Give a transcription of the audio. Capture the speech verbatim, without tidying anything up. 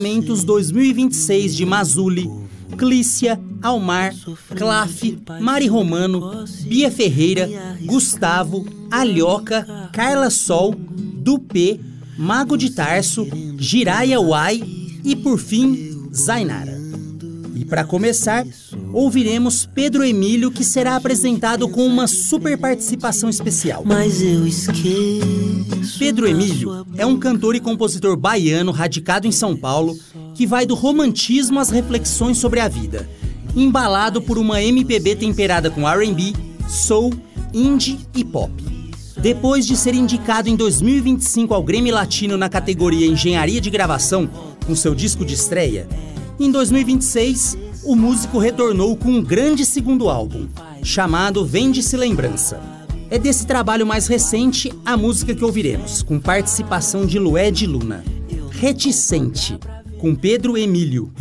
dois mil e vinte e seis de Mazuli, Clícia, Almar, Claf, Mari Romano, Bia Ferreira, Gustavo, Alhoca, Carla Sol, Dupê, Mago de Tarso, Jiraya Uai e, por fim, Zainara. E para começar, ouviremos Pedro Emílio, que será apresentado com uma super participação especial. Mas eu esqueço. Pedro Emílio é um cantor e compositor baiano radicado em São Paulo, que vai do romantismo às reflexões sobre a vida, embalado por uma M P B temperada com R and B, soul, indie e pop. Depois de ser indicado em dois mil e vinte e cinco ao Grammy Latino na categoria Engenharia de Gravação, com seu disco de estreia, em dois mil e vinte e seis, o músico retornou com um grande segundo álbum, chamado Vende-se Lembrança. É desse trabalho mais recente a música que ouviremos, com participação de Lued Luna, Reticente, com Pedro Emílio.